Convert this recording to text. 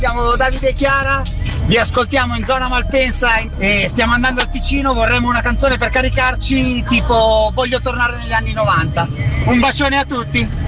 Siamo Davide e Chiara, vi ascoltiamo in zona Malpensa e stiamo andando al Ticino, vorremmo una canzone per caricarci tipo Voglio tornare negli anni 90. Un bacione a tutti!